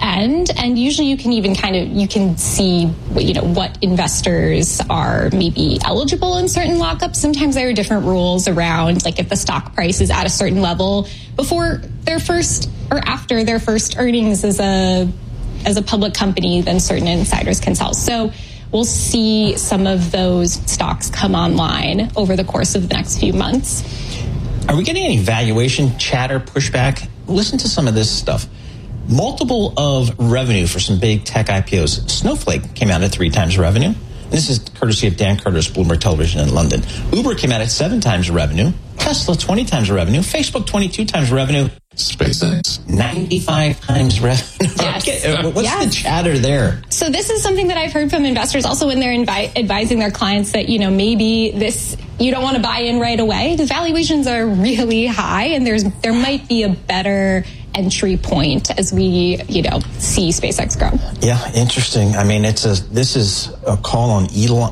end. And usually you can even you can see, what investors are maybe eligible in certain lockups. Sometimes there are different rules around, like if the stock price is at a certain level before their first or after their first earnings as a public company, then certain insiders can sell. So we'll see some of those stocks come online over the course of the next few months. Are we getting any valuation chatter, pushback? Listen to some of this stuff. Multiple of revenue for some big tech IPOs. Snowflake came out at 3 times revenue. And this is courtesy of Dan Curtis, Bloomberg Television in London. Uber came out at 7 times revenue. Tesla, 20 times revenue. Facebook, 22 times revenue. SpaceX, 95 times revenue. Yes. What's the chatter there? So this is something that I've heard from investors also when they're advising their clients that, maybe this, you don't want to buy in right away. The valuations are really high and there might be a better entry point as we, see SpaceX grow. Yeah, interesting. I mean, this is a call on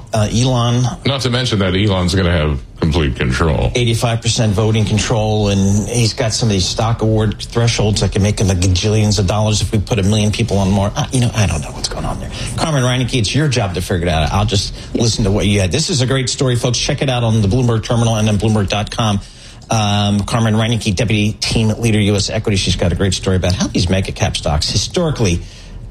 Elon. Not to mention that Elon's going to have complete control. 85% voting control, and he's got some of these stock award thresholds that can make him the gajillions of dollars if we put 1 million people on more. I don't know what's going on there. Carmen Reineke, it's your job to figure it out. I'll just listen to what you had. This is a great story, folks. Check it out on the Bloomberg Terminal and then Bloomberg.com. Carmen Reineke, Deputy Team Leader, U.S. Equity. She's got a great story about how these mega cap stocks historically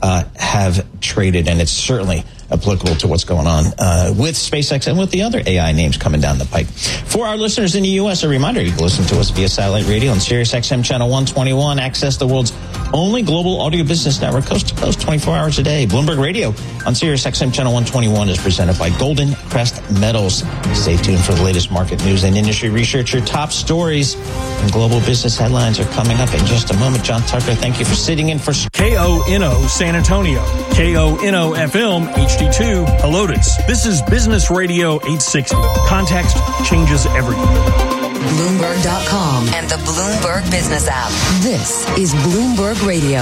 have traded, and it's certainly applicable to what's going on with SpaceX and with the other AI names coming down the pike. For our listeners in the U.S., a reminder, you can listen to us via satellite radio on Sirius XM Channel 121. Access the world's only global audio business network, coast to coast, 24 hours a day. Bloomberg Radio on Sirius XM Channel 121 is presented by Golden Crest Metals. Stay tuned for the latest market news and industry research. Your top stories and global business headlines are coming up in just a moment. John Tucker, thank you for sitting in for KONO San Antonio, KONO FM HD2 Helotes. This is Business Radio 860. Context changes everything. Bloomberg.com and the Bloomberg Business app. This is Bloomberg Radio.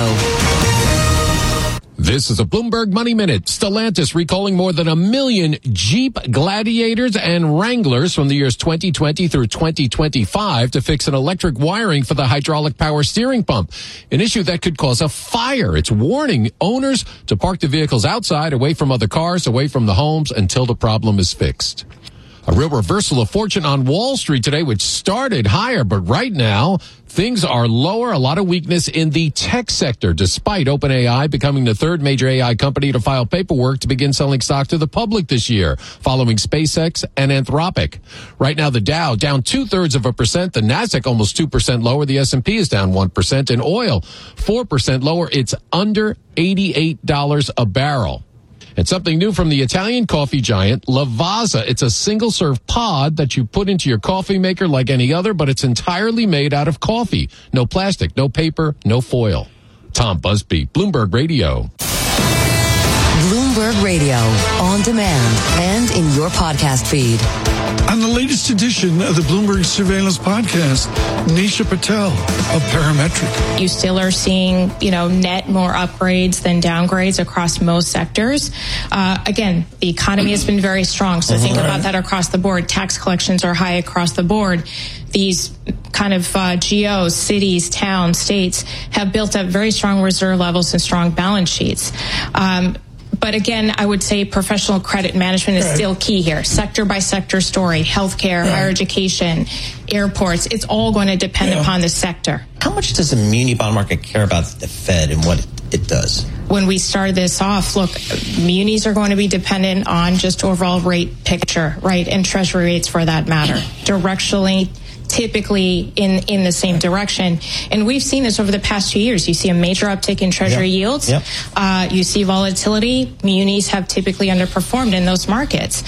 This is a Bloomberg Money Minute. Stellantis recalling more than 1 million Jeep Gladiators and Wranglers from the years 2020 through 2025 to fix an electric wiring for the hydraulic power steering pump, an issue that could cause a fire. It's warning owners to park the vehicles outside, away from other cars, away from the homes until the problem is fixed. A real reversal of fortune on Wall Street today, which started higher, but right now things are lower. A lot of weakness in the tech sector, despite OpenAI becoming the 3rd major AI company to file paperwork to begin selling stock to the public this year, following SpaceX and Anthropic. Right now, the Dow down 0.2%, the Nasdaq almost 2% lower, the S&P is down 1%, and oil 4% lower. It's under $88 a barrel. And something new from the Italian coffee giant, Lavazza. It's a single-serve pod that you put into your coffee maker like any other, but it's entirely made out of coffee. No plastic, no paper, no foil. Tom Busby, Bloomberg Radio. Bloomberg Radio, on demand and in your podcast feed. On the latest edition of the Bloomberg Surveillance Podcast, Nisha Patel of Parametric. You still are seeing, net more upgrades than downgrades across most sectors. Again, the economy has been very strong, so think about that across the board. Tax collections are high across the board. These kind of geos, cities, towns, states have built up very strong reserve levels and strong balance sheets. But again, I would say professional credit management is still key here. Sector by sector story, healthcare, higher education, airports. It's all going to depend upon the sector. How much does the muni bond market care about the Fed and what it does? When we started this off, look, munis are going to be dependent on just overall rate picture, right? And treasury rates for that matter. Directionally, typically in the same direction. And we've seen this over the past 2 years. You see a major uptick in treasury yields. You see volatility. Munis have typically underperformed in those markets.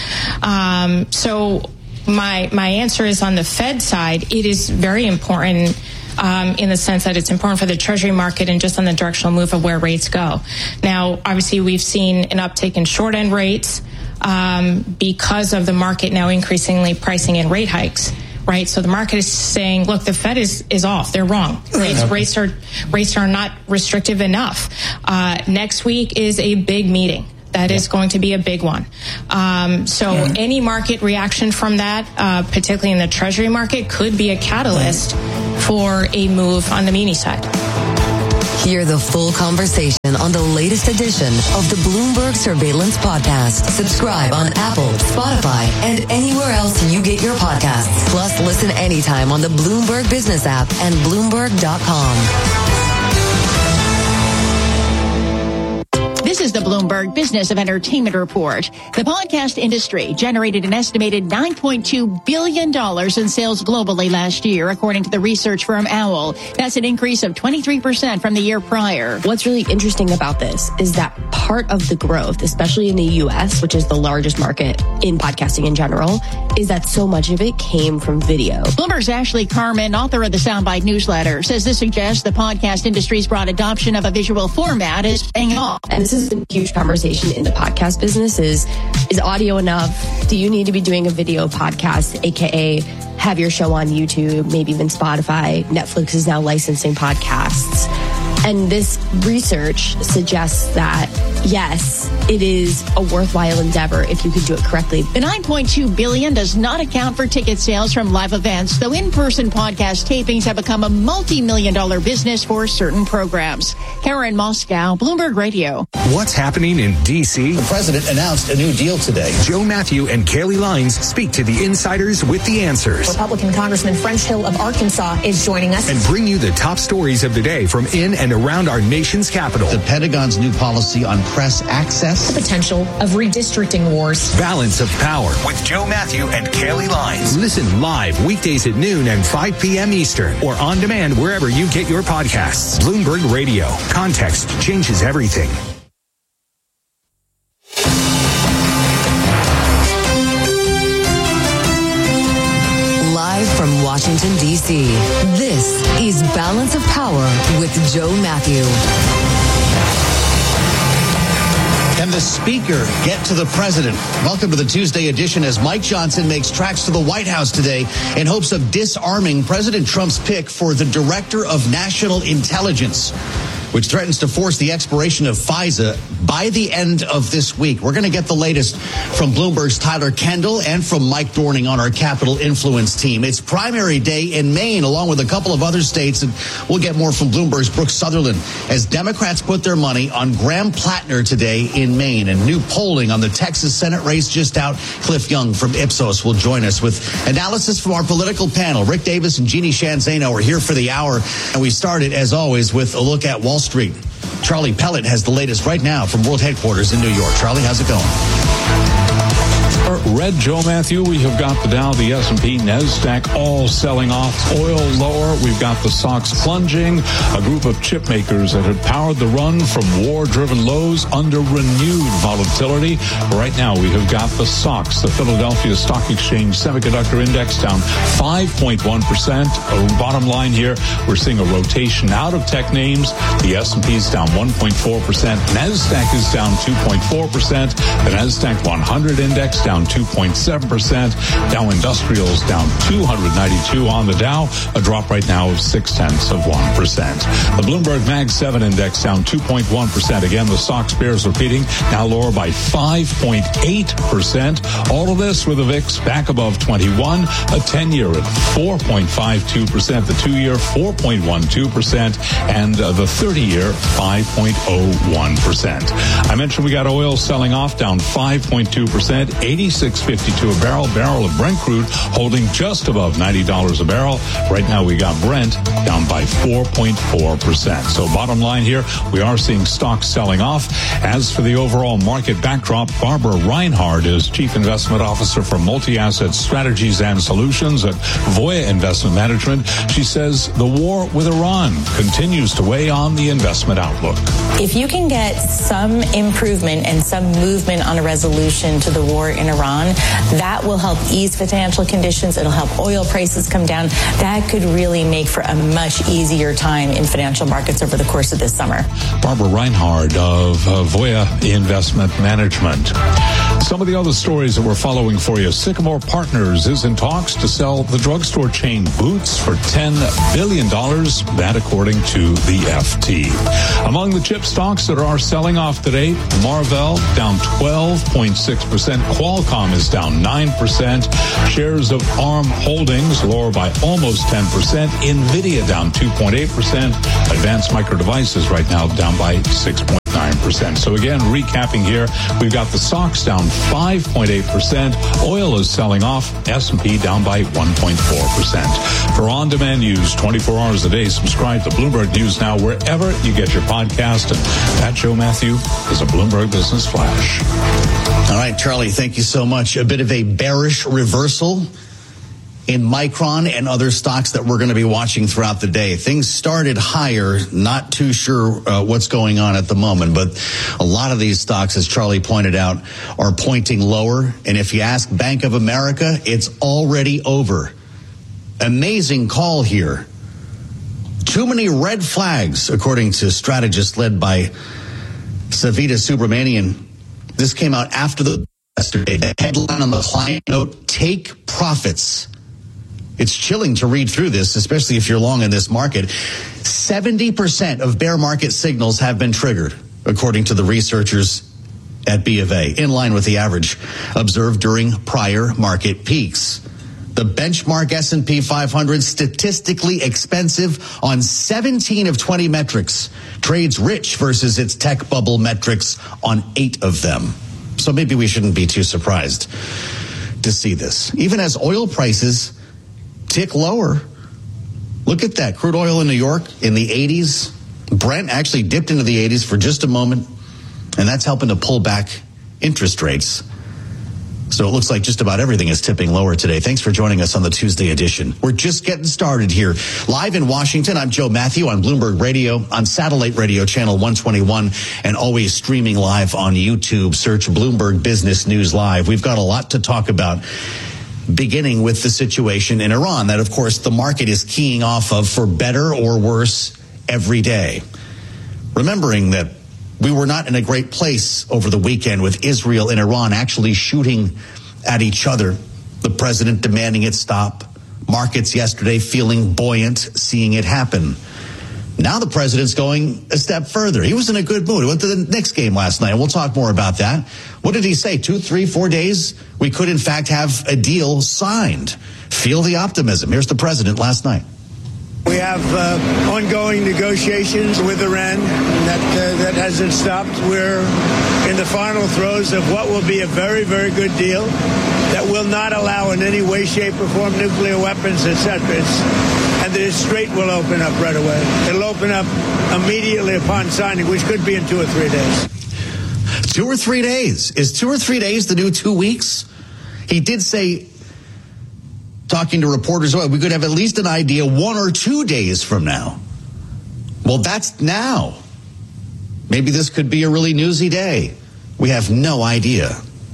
So my answer is on the Fed side, it is very important in the sense that it's important for the treasury market and just on the directional move of where rates go. Now, obviously, we've seen an uptick in short end rates because of the market now increasingly pricing in rate hikes. Right, so the market is saying, look, the Fed is off. They're wrong. Rates are not restrictive enough. Next week is a big meeting. That is going to be a big one. So any market reaction from that, particularly in the Treasury market, could be a catalyst for a move on the muni side. Hear the full conversation on the latest edition of the Bloomberg Surveillance Podcast. Subscribe on Apple, Spotify, and anywhere else you get your podcasts. Plus, listen anytime on the Bloomberg Business app and Bloomberg.com. This is the Bloomberg Business of Entertainment Report. The podcast industry generated an estimated $9.2 billion in sales globally last year, according to the research firm Owl. That's an increase of 23% from the year prior. What's really interesting about this is that part of the growth, especially in the U.S., which is the largest market in podcasting in general, is that so much of it came from video. Bloomberg's Ashley Carman, author of the Soundbite newsletter, says this suggests the podcast industry's broad adoption of a visual format is paying off. And this is a huge conversation in the podcast business is audio enough? Do you need to be doing a video podcast, aka have your show on YouTube, maybe even Spotify? Netflix is now licensing podcasts. And this research suggests that, yes, it is a worthwhile endeavor if you can do it correctly. The $9.2 billion does not account for ticket sales from live events, though in-person podcast tapings have become a multi-million-dollar business for certain programs. Karen Moscow, Bloomberg Radio. What's happening in D.C.? The president announced a new deal today. Joe Matthew and Kaylee Lines speak to the insiders with the answers. Republican Congressman French Hill of Arkansas is joining us. And bring you the top stories of the day from in and around our nation's capital. The Pentagon's new policy on press access. The potential of redistricting wars. Balance of Power with Joe Matthew and Kaylee Lines. Listen live weekdays at noon and 5 p.m. Eastern or on demand wherever you get your podcasts. Bloomberg Radio. Context changes everything. Live from Washington, D.C., this is Balance of Power with Joe Matthew. Can the speaker get to the president? Welcome to the Tuesday edition as Mike Johnson makes tracks to the White House today in hopes of disarming President Trump's pick for the Director of National Intelligence, which threatens to force the expiration of FISA by the end of this week. We're going to get the latest from Bloomberg's Tyler Kendall and from Mike Dorning on our Capital Influence team. It's primary day in Maine, along with a couple of other states, and we'll get more from Bloomberg's Brooke Sutherland as Democrats put their money on Graham Plattner today in Maine. And new polling on the Texas Senate race just out. Cliff Young from Ipsos will join us with analysis from our political panel. Rick Davis and Jeannie Shanzano are here for the hour, and we started, as always, with a look at Wall Street. Charlie Pellet has the latest right now from World Headquarters in New York. Charlie, how's it going? Red Joe Matthew, we have got the Dow, the S&P, NASDAQ all selling off. Oil lower. We've got the stocks plunging. A group of chip makers that had powered the run from war-driven lows under renewed volatility. Right now, we have got the SOX, the Philadelphia Stock Exchange Semiconductor Index, down 5.1%. Bottom line here, we're seeing a rotation out of tech names. The S&P is down 1.4%. NASDAQ is down 2.4%. The NASDAQ 100 Index down 2.7%. Dow Industrials down 292 on the Dow, a drop right now of 0.6%. The Bloomberg Mag 7 Index down 2.1%. Again, the stocks bears repeating, now lower by 5.8%. All of this with the VIX back above 21, a 10-year at 4.52%, the 2-year 4.12%, and the 30-year 5.01%. I mentioned we got oil selling off down 5.2%, 86.52 a barrel. Barrel of Brent crude holding just above $90 a barrel. Right now we got Brent down by 4.4%. So bottom line here, we are seeing stocks selling off. As for the overall market backdrop, Barbara Reinhard is Chief Investment Officer for Multi-Asset Strategies and Solutions at Voya Investment Management. She says the war with Iran continues to weigh on the investment outlook. If you can get some improvement and some movement on a resolution to the war in Iran, that will help ease financial conditions. It'll help oil prices come down. That could really make for a much easier time in financial markets over the course of this summer. Barbara Reinhard of Voya Investment Management. Some of the other stories that we're following for you. Sycamore Partners is in talks to sell the drugstore chain Boots for $10 billion. That according to the FT. Among the chip stocks that are selling off today, Marvell down 12.6%. Qualcomm is down 9%. Shares of ARM Holdings lower by almost 10%. NVIDIA down 2.8%. Advanced Micro Devices right now down by 6.9%. So again, recapping here, we've got the stocks down 5.8%. Oil is selling off. S&P down by 1.4%. For on-demand news 24 hours a day, subscribe to Bloomberg News Now wherever you get your podcast. And that, Joe Matthew, is a Bloomberg Business Flash. All right, Charlie, thank you so much. A bit of a bearish reversal in Micron and other stocks that we're going to be watching throughout the day. Things started higher, not too sure what's going on at the moment, but a lot of these stocks, as Charlie pointed out, are pointing lower. And if you ask Bank of America, it's already over. Amazing call here. Too many red flags, according to strategists led by Savita Subramanian. This came out after the yesterday. The headline on the client note, take profits. It's chilling to read through this, especially if you're long in this market. 70% of bear market signals have been triggered, according to the researchers at B of A, in line with the average observed during prior market peaks. The benchmark S&P 500, statistically expensive on 17 of 20 metrics, trades rich versus its tech bubble metrics on 8 of them. So maybe we shouldn't be too surprised to see this. Even as oil prices tick lower. Look at that. Crude oil in New York in the 80s. Brent actually dipped into the 80s for just a moment, and that's helping to pull back interest rates. So it looks like just about everything is tipping lower today. Thanks for joining us on the Tuesday edition. We're just getting started here. Live in Washington, I'm Joe Matthew on Bloomberg Radio, on Satellite Radio Channel 121, and always streaming live on YouTube. Search Bloomberg Business News Live. We've got a lot to talk about, beginning with the situation in Iran that, of course, the market is keying off of for better or worse every day. Remembering that we were not in a great place over the weekend with Israel and Iran actually shooting at each other. The president demanding it stop. Markets yesterday feeling buoyant, seeing it happen. Now the president's going a step further. He was in a good mood. He went to the Knicks game last night, and we'll talk more about that. What did he say? 2, 3, 4 days? We could, in fact, have a deal signed. Feel the optimism. Here's the president last night. We have ongoing negotiations with Iran that hasn't stopped. We're in the final throes of what will be a very, very good deal that will not allow in any way, shape, or form nuclear weapons, etc. And the Strait will open up right away. It'll open up immediately upon signing, which could be in 2 or 3 days. 2 or 3 days. Is 2 or 3 days the new 2 weeks? He did say, talking to reporters, we could have at least an idea 1 or 2 days from now. Well, that's now. Maybe this could be a really newsy day. We have no idea.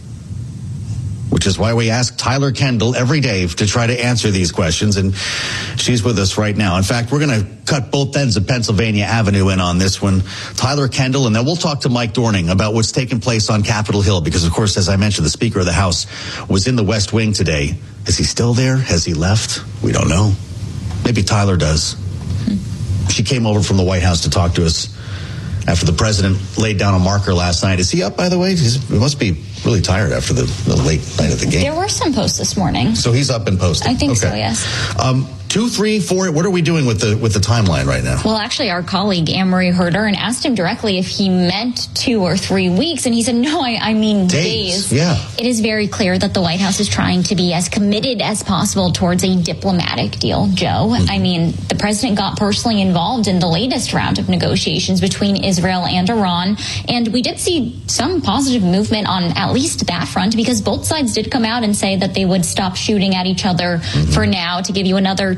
Which is why we ask Tyler Kendall every day to try to answer these questions, and she's with us right now. In fact, we're going to cut both ends of Pennsylvania Avenue in on this one. Tyler Kendall, and then we'll talk to Mike Dorning about what's taking place on Capitol Hill, because, of course, as I mentioned, the Speaker of the House was in the West Wing today. Is he still there? Has he left? We don't know. Maybe Tyler does. She came over from the White House to talk to us after the president laid down a marker last night. Is he up, by the way? He must be really tired after the late night of the game. There were some posts this morning. So he's up and posting. I think so, yes. 2, 3, 4. What are we doing with the timeline right now? Well, actually, our colleague Anne-Marie Herder asked him directly if he meant 2 or 3 weeks, and he said, no, I mean days. Yeah. It is very clear that the White House is trying to be as committed as possible towards a diplomatic deal, Joe. Mm-hmm. I mean, the president got personally involved in the latest round of negotiations between Israel and Iran, and we did see some positive movement on at least that front, because both sides did come out and say that they would stop shooting at each other for now. To give you another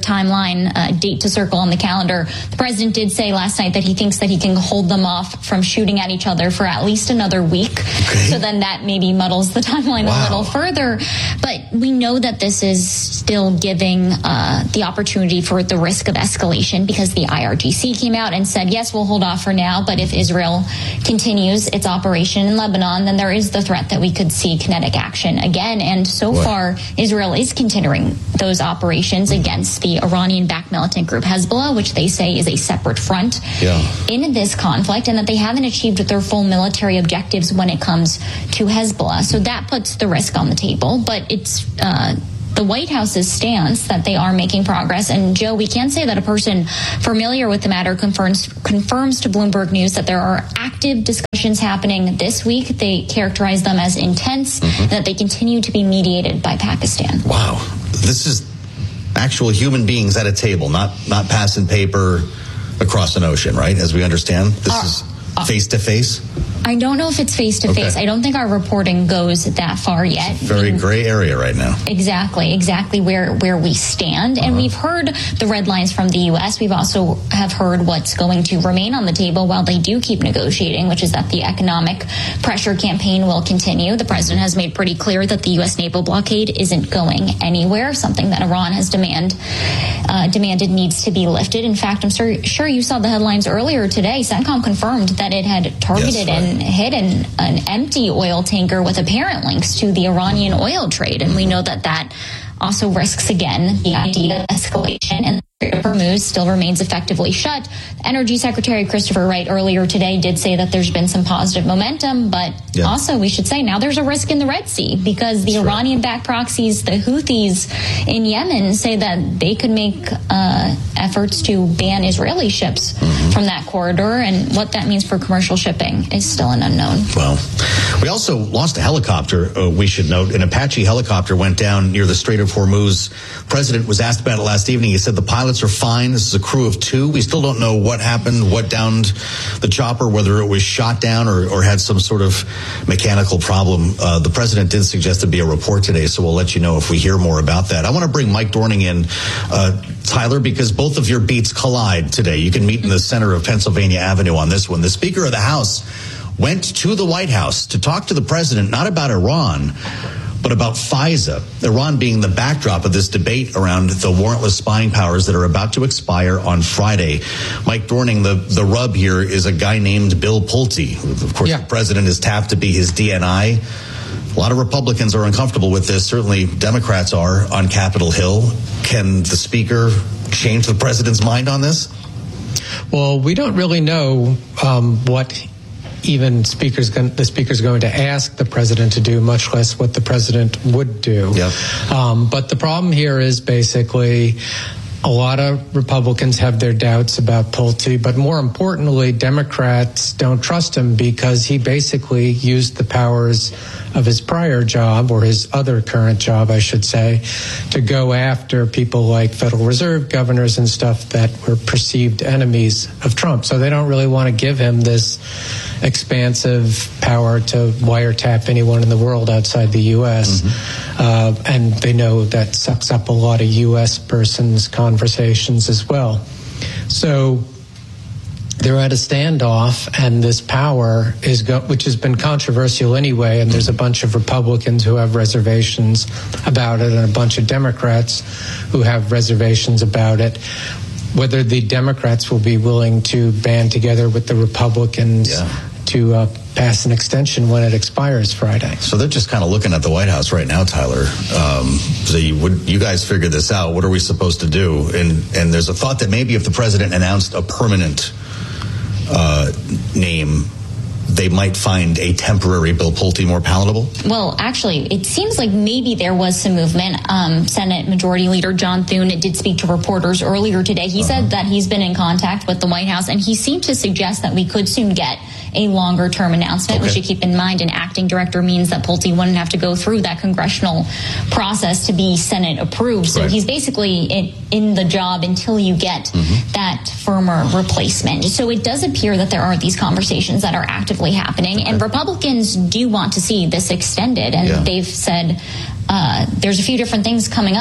timeline, date to circle on the calendar. The president did say last night that he thinks that he can hold them off from shooting at each other for at least another week. Okay. So then that maybe muddles the timeline a little further. But we know that this is still giving the opportunity for the risk of escalation, because the IRGC came out and said, yes, we'll hold off for now, but if Israel continues its operation in Lebanon, then there is the threat that we could see kinetic action again. And so far, Israel is continuing those operations against the Iranian-backed militant group Hezbollah, which they say is a separate front in this conflict, and that they haven't achieved their full military objectives when it comes to Hezbollah. So that puts the risk on the table, but it's the White House's stance that they are making progress. And Joe, we can say that a person familiar with the matter confirms to Bloomberg News that there are active discussions happening this week. They characterize them as intense, and that they continue to be mediated by Pakistan. Wow. This is actual human beings at a table, not passing paper across an ocean, right? As we understand, this is face-to-face? I don't know if it's face-to-face. I don't think our reporting goes that far yet. Very gray area right now. Exactly where we stand. And we've heard the red lines from the U.S. We've also have heard what's going to remain on the table while they do keep negotiating, which is that the economic pressure campaign will continue. The president has made pretty clear that the U.S. naval blockade isn't going anywhere, something that Iran has demanded needs to be lifted. In fact, I'm sure you saw the headlines earlier today. CENTCOM confirmed that it had targeted and hit an empty oil tanker with apparent links to the Iranian oil trade. And we know that also risks, again, the idea of escalation, and the Strait of Hormuz still remains effectively shut. Energy Secretary Christopher Wright earlier today did say that there's been some positive momentum, but also we should say now there's a risk in the Red Sea, because the Iranian-backed proxies, the Houthis in Yemen, say that they could make efforts to ban Israeli ships from that corridor, and what that means for commercial shipping is still an unknown. Well, we also lost a helicopter, we should note. An Apache helicopter went down near the Strait of Hormuz. The president was asked about it last evening. He said the pilots are fine. This is a crew of 2. We still don't know what happened, what downed the chopper, whether it was shot down or had some sort of mechanical problem. The president did suggest there'd be a report today, so we'll let you know if we hear more about that. I want to bring Mike Dorning in, Tyler, because both of your beats collide today. You can meet in the center of Pennsylvania Avenue on this one. The Speaker of the House went to the White House to talk to the president, not about Iran, but about FISA, Iran being the backdrop of this debate around the warrantless spying powers that are about to expire on Friday. Mike Dorning, the rub here is a guy named Bill Pulte, who, of course, the president is tapped to be his DNI. A lot of Republicans are uncomfortable with this. Certainly Democrats are on Capitol Hill. Can the Speaker change the president's mind on this? Well, we don't really know what even the speaker's going to ask the president to do, much less what the president would do. But the problem here is basically a lot of Republicans have their doubts about Pulte, but more importantly, Democrats don't trust him because he basically used the powers of his prior job, or his other current job, I should say, to go after people like Federal Reserve governors and stuff that were perceived enemies of Trump. So they don't really want to give him this expansive power to wiretap anyone in the world outside the U.S. And they know that sucks up a lot of U.S. persons' conversations as well. So they're at a standoff, and this power which has been controversial anyway, and there's a bunch of Republicans who have reservations about it and a bunch of Democrats who have reservations about it. Whether the Democrats will be willing to band together with the Republicans to pass an extension when it expires Friday. So they're just kind of looking at the White House right now, Tyler. So you guys figure this out. What are we supposed to do? And there's a thought that maybe if the president announced a permanent name, they might find a temporary Bill Pulte more palatable? Well, actually, it seems like maybe there was some movement. Senate Majority Leader John Thune did speak to reporters earlier today. He said that he's been in contact with the White House, and he seemed to suggest that we could soon get a longer-term announcement. We should keep in mind an acting director means that Pulte wouldn't have to go through that congressional process to be Senate approved. So he's basically in the job until you get that firmer replacement. So it does appear that there are these conversations that are actively happening, and Republicans do want to see this extended, and they've said there's a few different things coming up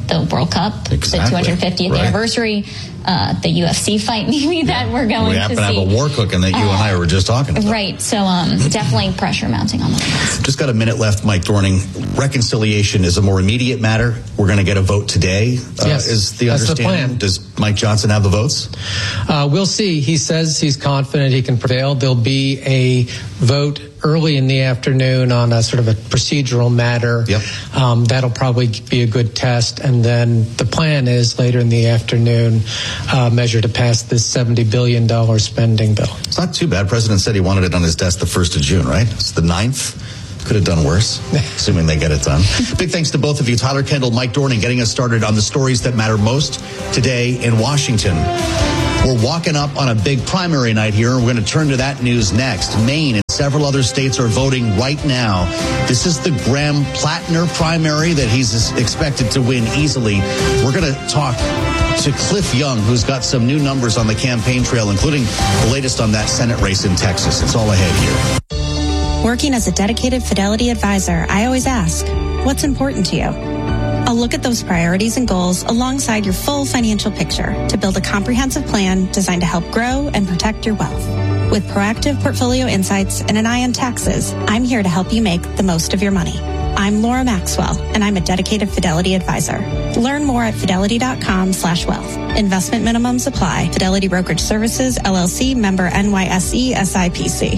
the World Cup, Exactly. the 250th Right. anniversary, the UFC fight maybe that we're going We to happen see. to have a war cooking that you and I were just talking about. Right. So definitely pressure mounting on that. Just got a minute left, Mike Dorning. Reconciliation is a more immediate matter. We're going to get a vote today. Yes, is the that's the understanding? plan. Does Mike Johnson have the votes? We'll see. He says he's confident he can prevail. There'll be a vote early in the afternoon on a sort of a procedural matter. Yep. That'll probably be a good test. And then the plan is later in the afternoon, measure to pass this $70 billion spending bill. It's not too bad. President said he wanted it on his desk the 1st of June, right? It's the 9th. Could have done worse, assuming they get it done. Big thanks to both of you, Tyler Kendall, Mike Dorning, getting us started on the stories that matter most today in Washington. We're walking up on a big primary night here, and we're going to turn to that news next. Maine and several other states are voting right now. This is the Graham Plattner primary that he's expected to win easily. We're going to talk to Cliff Young, who's got some new numbers on the campaign trail, including the latest on that Senate race in Texas. It's all ahead here. Working as a dedicated Fidelity advisor, I always ask, what's important to you? I'll look at those priorities and goals alongside your full financial picture to build a comprehensive plan designed to help grow and protect your wealth. With proactive portfolio insights and an eye on taxes, I'm here to help you make the most of your money. I'm Laura Maxwell, and I'm a dedicated Fidelity advisor. Learn more at fidelity.com/wealth. Investment minimums apply. Fidelity Brokerage Services, LLC, member NYSE, SIPC.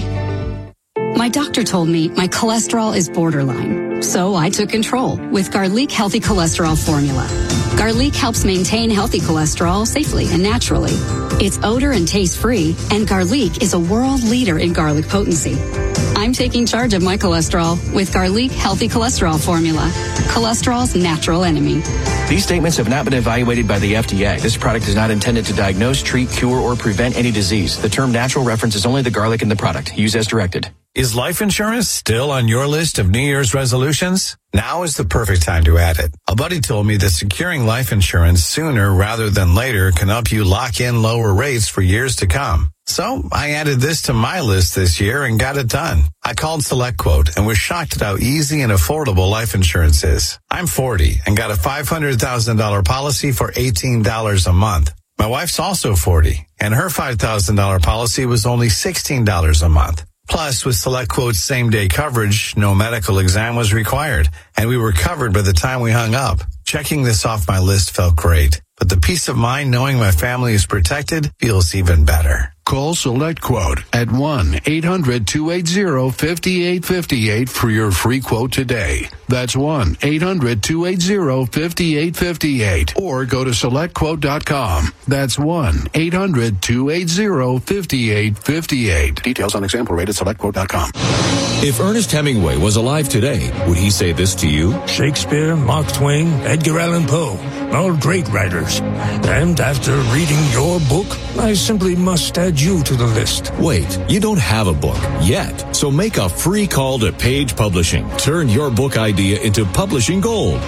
My doctor told me my cholesterol is borderline, so I took control with Garlic Healthy Cholesterol Formula. Garlic helps maintain healthy cholesterol safely and naturally. It's odor and taste-free, and Garlic is a world leader in garlic potency. I'm taking charge of my cholesterol with Garlic Healthy Cholesterol Formula, cholesterol's natural enemy. These statements have not been evaluated by the FDA. This product is not intended to diagnose, treat, cure, or prevent any disease. The term natural references only the garlic in the product. Use as directed. Is life insurance still on your list of New Year's resolutions? Now is the perfect time to add it. A buddy told me that securing life insurance sooner rather than later can help you lock in lower rates for years to come. So I added this to my list this year and got it done. I called SelectQuote and was shocked at how easy and affordable life insurance is. I'm 40 and got a $500,000 policy for $18 a month. My wife's also 40 and her $5,000 policy was only $16 a month. Plus, with SelectQuote's same-day coverage, no medical exam was required, and we were covered by the time we hung up. Checking this off my list felt great, but the peace of mind knowing my family is protected feels even better. Call SelectQuote at 1-800-280-5858 for your free quote today. That's 1-800-280-5858. Or go to SelectQuote.com. That's 1-800-280-5858. Details on example rate at SelectQuote.com. If Ernest Hemingway was alive today, would he say this to you? Shakespeare, Mark Twain, Edgar Allan Poe, all great writers. And after reading your book, I simply must add you to the list. Wait, you don't have a book yet. So make a free call to Page Publishing. Turn your book idea into publishing gold.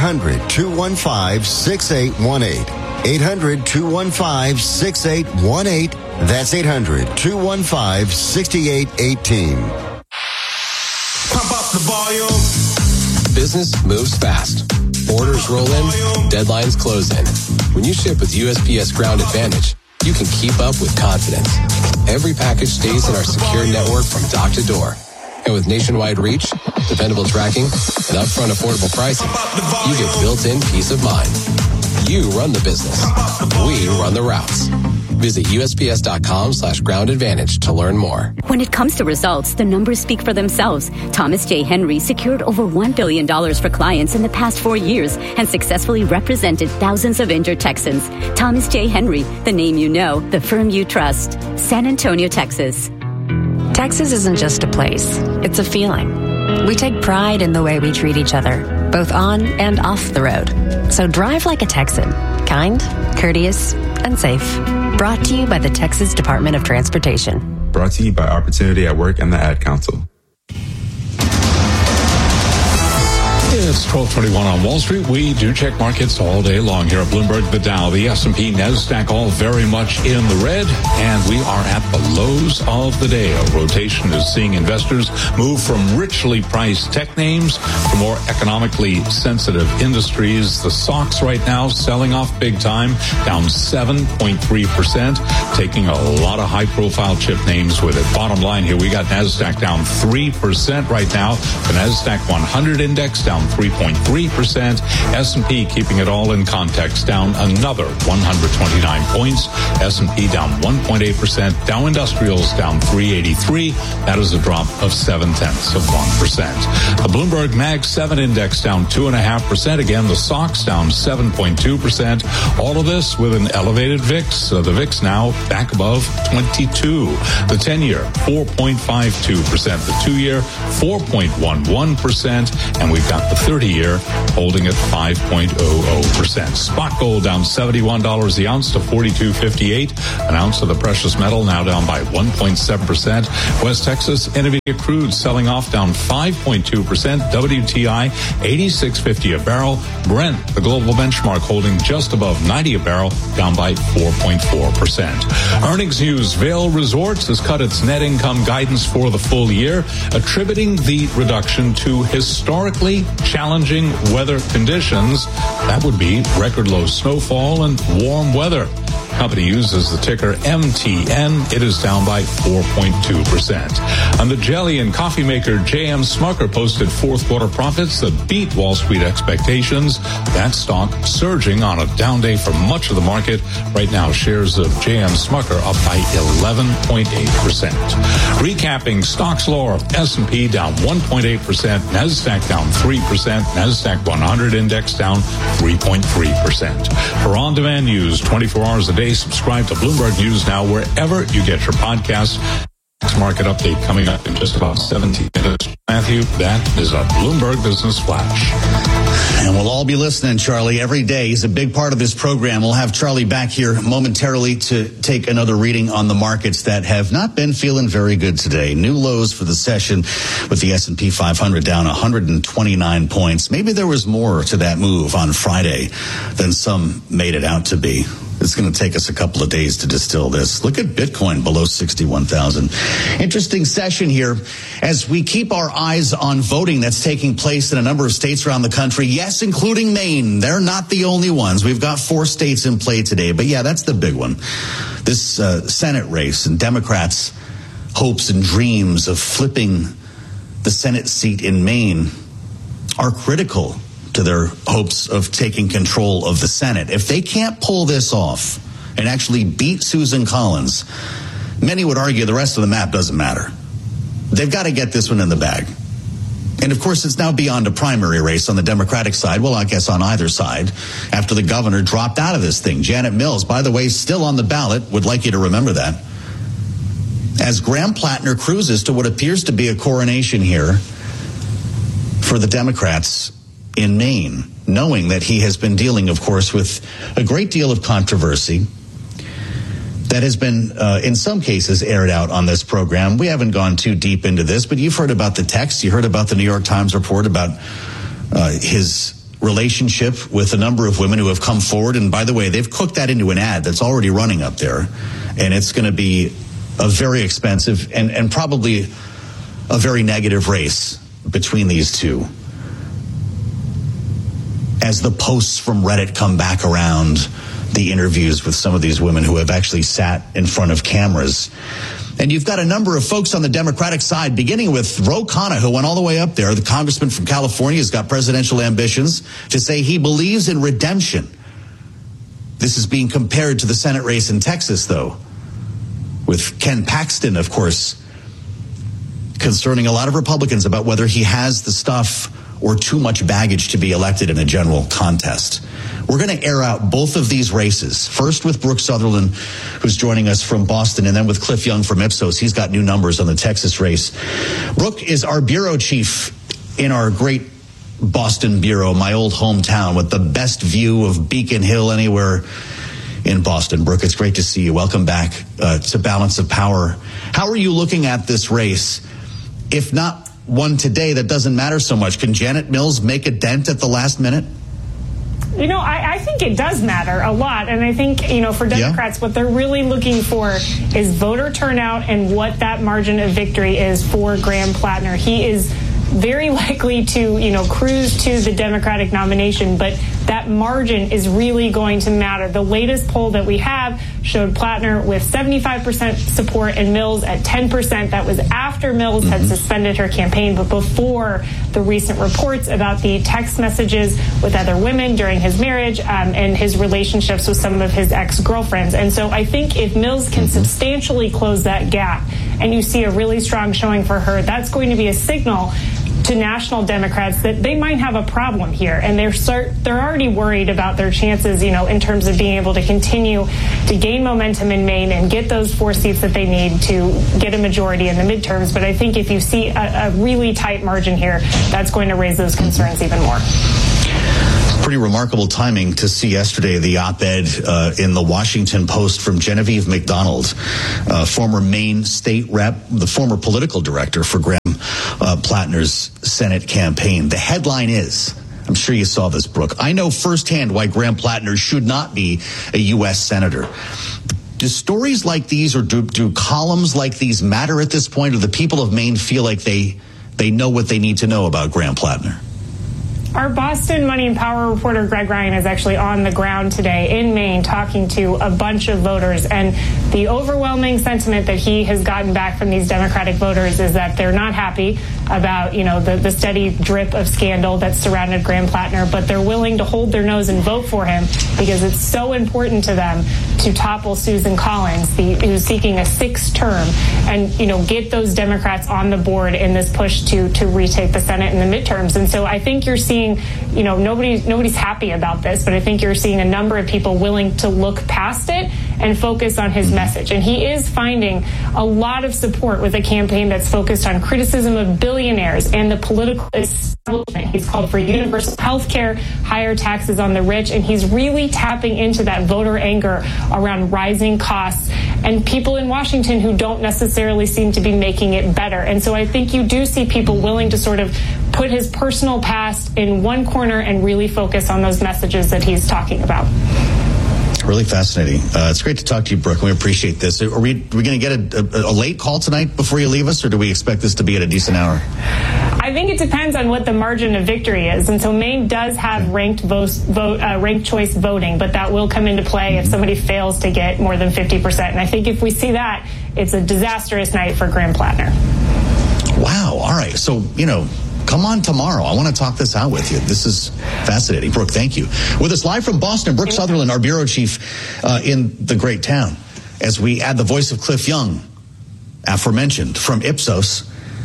800-215-6818. 800-215-6818. That's 800-215-6818. Pump up the volume. Business moves fast. Orders roll in, deadlines close in. When you ship with USPS Ground Advantage, you can keep up with confidence. Every package stays in our secure network from dock to door. And with nationwide reach, dependable tracking, and upfront affordable pricing, you get built-in peace of mind. You run the business. We run the routes. Visit USPS.com/Ground Advantage to learn more. When it comes to results, the numbers speak for themselves. Thomas J. Henry secured over $1 billion for clients in the past 4 years and successfully represented thousands of injured Texans. Thomas J. Henry, the name you know, the firm you trust. San Antonio, Texas. Texas isn't just a place, it's a feeling. We take pride in the way we treat each other, both on and off the road. So drive like a Texan, kind, courteous, and safe. Brought to you by the Texas Department of Transportation. Brought to you by Opportunity at Work and the Ad Council. It's 12:21 on Wall Street. We do check markets all day long here at Bloomberg. The Dow, the S&P, NASDAQ, all very much in the red, and we are at the lows of the day. A rotation is seeing investors move from richly priced tech names to more economically sensitive industries. The stocks right now selling off big time, down 7.3%, taking a lot of high-profile chip names with it. Bottom line here, we got NASDAQ down 3% right now. The NASDAQ 100 index down 3.3%. S&P, keeping it all in context, down another 129 points. S&P down 1.8%. Dow Industrials down 383. That is a drop of 0.7%. The Bloomberg Mag 7 index down 2.5%. Again, the stocks down 7.2%. All of this with an elevated VIX. The VIX now back above 22. The 10-year, 4.52%. The 2-year, 4.11%. And we've got the 30-year holding at 5.00%. Spot gold down $71 the ounce to $42.58. An ounce of the precious metal now down by 1.7%. West Texas Intermediate crude selling off down 5.2%. WTI $86.50 a barrel. Brent, the global benchmark, holding just above 90 a barrel, down by 4.4%. Earnings news. Vail Resorts has cut its net income guidance for the full year, attributing the reduction to historically challenging weather conditions. That would be record low snowfall and warm weather. Company uses the ticker MTN. It is down by 4.2%. And the jelly and coffee maker J.M. Smucker posted fourth quarter profits that beat Wall Street expectations. That stock surging on a down day for much of the market. Right now, shares of J.M. Smucker up by 11.8%. Recapping, stocks lower. S&P down 1.8%. NASDAQ down 3%. NASDAQ 100 index down 3.3%. For on-demand news, 24 hours a day, subscribe to Bloomberg News Now wherever you get your podcasts. Next market update coming up in just about 17 minutes. Matthew, that is a Bloomberg Business Flash. And we'll all be listening, Charlie, every day. He's a big part of this program. We'll have Charlie back here momentarily to take another reading on the markets that have not been feeling very good today. New lows for the session with the S&P 500 down 129 points. Maybe there was more to that move on Friday than some made it out to be. It's going to take us a couple of days to distill this. Look at Bitcoin below 61,000. Interesting session here as we keep our eyes on voting that's taking place in a number of states around the country. Yes, including Maine. They're not the only ones. We've got 4 states in play today. But yeah, that's the big one. This Senate race and Democrats' hopes and dreams of flipping the Senate seat in Maine are critical to their hopes of taking control of the Senate. If they can't pull this off and actually beat Susan Collins, many would argue the rest of the map doesn't matter. They've got to get this one in the bag. And of course, it's now beyond a primary race on the Democratic side. Well, I guess on either side, after the governor dropped out of this thing. Janet Mills, by the way, still on the ballot. Would like you to remember that. As Graham Plattner cruises to what appears to be a coronation here for the Democrats in Maine, knowing that he has been dealing, of course, with a great deal of controversy that has been, in some cases, aired out on this program. We haven't gone too deep into this, but you've heard about the text. You heard about the New York Times report about his relationship with a number of women who have come forward. And by the way, they've cooked that into an ad that's already running up there. And it's going to be a very expensive and probably a very negative race between these two. As the posts from Reddit come back around, the interviews with some of these women who have actually sat in front of cameras. And you've got a number of folks on the Democratic side, beginning with Ro Khanna, who went all the way up there. The congressman from California has got presidential ambitions to say he believes in redemption. This is being compared to the Senate race in Texas, though, with Ken Paxton, of course, concerning a lot of Republicans about whether he has the stuff or too much baggage to be elected in a general contest. We're going to air out both of these races. First with Brooke Sutherland, who's joining us from Boston, and then with Cliff Young from Ipsos. He's got new numbers on the Texas race. Brooke is our bureau chief in our great Boston bureau, my old hometown, with the best view of Beacon Hill anywhere in Boston. Brooke, it's great to see you. Welcome back to Balance of Power. How are you looking at this race? If not one today that doesn't matter so much. Can Janet Mills make a dent at the last minute? You know, I think it does matter a lot. And I think, you know, for Democrats, what they're really looking for is voter turnout and what that margin of victory is for Graham Plattner. He is very likely to, you know, cruise to the Democratic nomination, but that margin is really going to matter. The latest poll that we have showed Plattner with 75% support and Mills at 10%. That was after Mills had suspended her campaign, but before the recent reports about the text messages with other women during his marriage and his relationships with some of his ex-girlfriends. And so I think if Mills can substantially close that gap and you see a really strong showing for her, that's going to be a signal to national Democrats that they might have a problem here, and they're already worried about their chances, you know, in terms of being able to continue to gain momentum in Maine and get those 4 seats that they need to get a majority in the midterms. But I think if you see a really tight margin here, that's going to raise those concerns even more. Pretty remarkable timing to see yesterday the op-ed in the Washington Post from Genevieve McDonald, former Maine state rep, the former political director for Graham Plattner's Senate campaign. The headline is, I'm sure you saw this, Brooke, I know firsthand why Graham Plattner should not be a U.S. senator. Do stories like these or do columns like these matter at this point, or the people of Maine feel like they know what they need to know about Graham Plattner? Our Boston Money and Power reporter Greg Ryan is actually on the ground today in Maine talking to a bunch of voters, and the overwhelming sentiment that he has gotten back from these Democratic voters is that they're not happy about, you know, the steady drip of scandal that's surrounded Graham Plattner, but they're willing to hold their nose and vote for him because it's so important to them to topple Susan Collins, who's seeking a 6th term, and, you know, get those Democrats on the board in this push to retake the Senate in the midterms. And so I think you're seeing, you know, nobody's happy about this, but I think you're seeing a number of people willing to look past it and focus on his message. And he is finding a lot of support with a campaign that's focused on criticism of billionaires and the political establishment. He's called for universal health care, higher taxes on the rich, and he's really tapping into that voter anger around rising costs and people in Washington who don't necessarily seem to be making it better. And so I think you do see people willing to sort of put his personal past in one corner and really focus on those messages that he's talking about. Really fascinating. It's great to talk to you, Brooke. We appreciate this. Are we going to get a late call tonight before you leave us, or do we expect this to be at a decent hour? I think it depends on what the margin of victory is. And so Maine does have ranked choice voting, but that will come into play if somebody fails to get more than 50%. And I think if we see that, it's a disastrous night for Graham Plattner. Wow. All right. So, you know, come on tomorrow. I want to talk this out with you. This is fascinating. Brooke, thank you. With us live from Boston, Brooke Sutherland, our bureau chief in the great town, as we add the voice of Cliff Young, aforementioned, from Ipsos,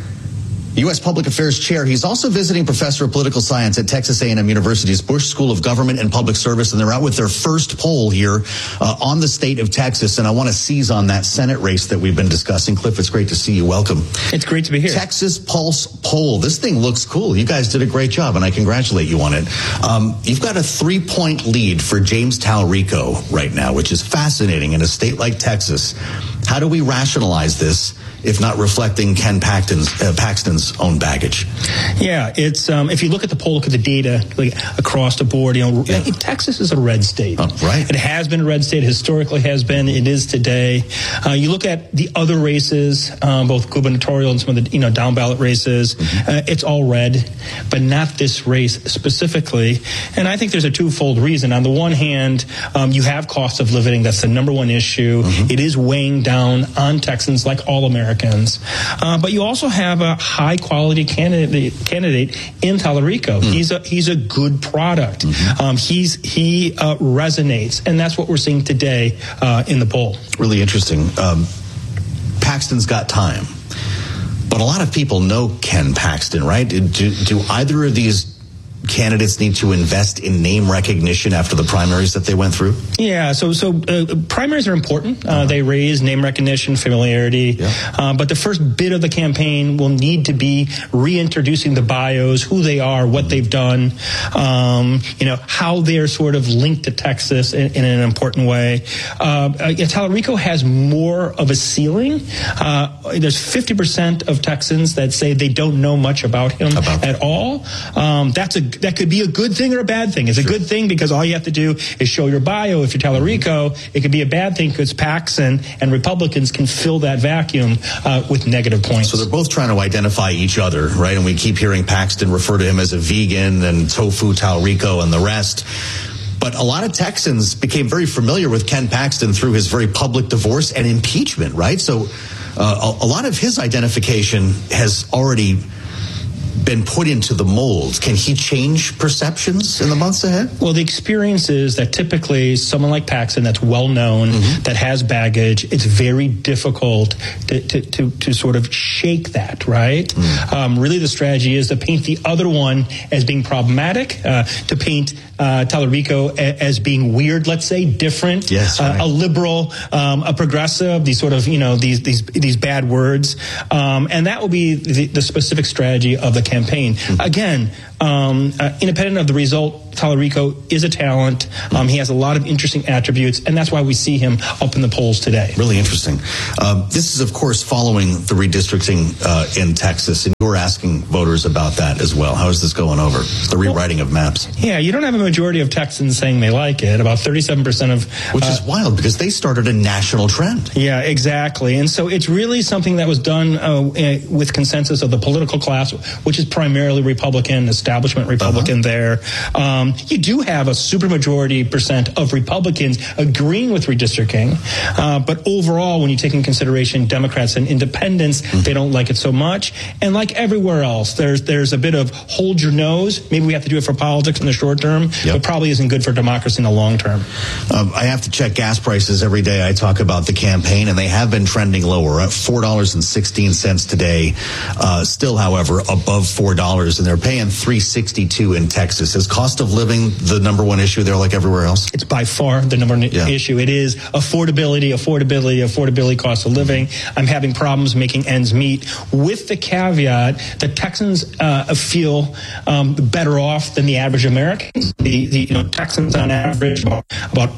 U.S. Public Affairs Chair. He's also visiting professor of political science at Texas A&M University's Bush School of Government and Public Service, and they're out with their first poll here on the state of Texas, and I want to seize on that Senate race that we've been discussing. Cliff, it's great to see you. Welcome. It's great to be here. Texas Pulse poll. This thing looks cool. You guys did a great job, and I congratulate you on it. You've got a 3-point lead for James Talrico right now, which is fascinating in a state like Texas. How do we rationalize this, if not reflecting Ken Paxton's own baggage? Yeah, it's if you look at the poll, look at the data like, across the board. You know, Texas is a red state. Right. It has been a red state. Historically has been. It is today. You look at the other races, both gubernatorial and some of the down ballot races. It's all red, but not this race specifically. And I think there's a twofold reason. On the one hand, you have cost of living. That's the number one issue. It is weighing down on Texans like all Americans. But you also have a high quality candidate in Talrico. He's a good product. He resonates, and that's what we're seeing today in the poll. Really interesting. Paxton's got time, but a lot of people know Ken Paxton, right? Do either of these candidates need to invest in name recognition after the primaries that they went through? Yeah, so primaries are important. They raise name recognition, familiarity. But the first bit of the campaign will need to be reintroducing the bios, who they are, what they've done, how they're sort of linked to Texas in an important way. Tallarico has more of a ceiling. There's 50% of Texans that say they don't know much about him at all. That could be a good thing or a bad thing. It's a good thing because all you have to do is show your bio. If you're Tallarico, it could be a bad thing because Paxton and Republicans can fill that vacuum with negative points. So they're both trying to identify each other, right? And we keep hearing Paxton refer to him as a vegan and tofu Tallarico and the rest. But a lot of Texans became very familiar with Ken Paxton through his very public divorce and impeachment, right? So a lot of his identification has already been put into the mold. Can he change perceptions in the months ahead? Well, the experience is that typically someone like Paxton that's well known, that has baggage, it's very difficult to sort of shake that, right? Really the strategy is to paint the other one as being problematic, to paint Tallarico as being weird, let's say, different, a liberal, a progressive, these sort of, these bad words. And that will be the specific strategy of the campaign. Again, independent of the result, Tallarico is a talent. He has a lot of interesting attributes, and that's why we see him up in the polls today. Really interesting. This is, of course, following the redistricting in Texas, and you're asking voters about that as well. How is this going over? The rewriting of maps. Yeah, you don't have a majority of Texans saying they like it. About 37% of... Which is wild, because they started a national trend. Yeah, exactly. And so it's really something that was done with consensus of the political class, which is primarily Republican, establishment Republican there. You do have a supermajority percent of Republicans agreeing with redistricting, but overall, when you take in consideration Democrats and independents, they don't like it so much. And like everywhere else, there's a bit of hold your nose. Maybe we have to do it for politics in the short term, but probably isn't good for democracy in the long term. I have to check gas prices every day. I talk about the campaign, and they have been trending lower at $4.16 today. Still, however, above $4, and they're paying $3.62 in Texas. Is cost of living the number one issue there, like everywhere else? It's by far the number one issue. It is affordability, cost of living. I'm having problems making ends meet, with the caveat that Texans feel better off than the average Americans. The Texans on average about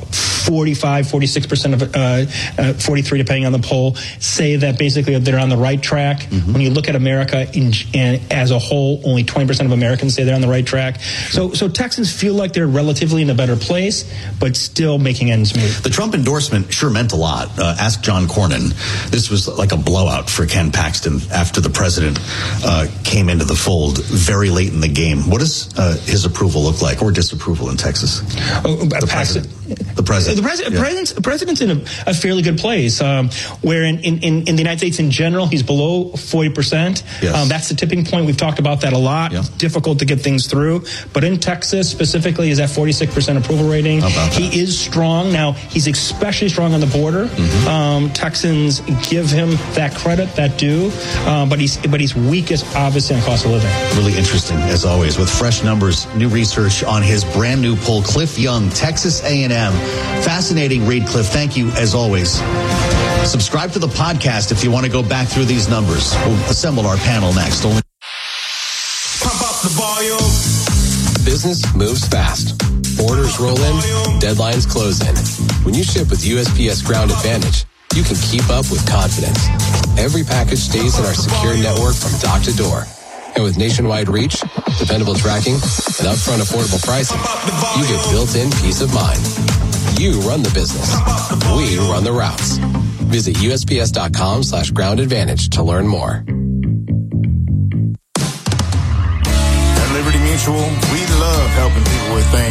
46% of 43, depending on the poll, say that basically they're on the right track. When you look at America as a whole, only 20% of Americans say they're on the right track. So Texans feel like they're relatively in a better place, but still making ends meet. The Trump endorsement sure meant a lot. Ask John Cornyn. This was like a blowout for Ken Paxton after the president came into the fold very late in the game. What does his approval look like, or disapproval in Texas? The president's in a fairly good place, where in the United States in general, he's below 40%. That's the tipping point. We've talked about that a lot. It's difficult to get things through. But in Texas specifically, is at 46% approval rating. He is strong. Now, he's especially strong on the border. Texans give him that credit, that due. But he's weakest, obviously, on cost of living. Really interesting, as always, with fresh numbers, new research on his brand new poll. Cliff Young, Texas A&M. Fascinating read, Cliff. Thank you, as always. Subscribe to the podcast if you want to go back through these numbers. We'll assemble our panel next. Pump up the volume. Business moves fast. Orders roll in, deadlines close in. When you ship with USPS Ground Advantage, you can keep up with confidence. Every package stays in our secure network from dock to door. And with nationwide reach, dependable tracking, and upfront affordable pricing, you get built-in peace of mind. You run the business. We run the routes. Visit USPS.com/Ground Advantage to learn more. At Liberty Mutual, we love helping people with things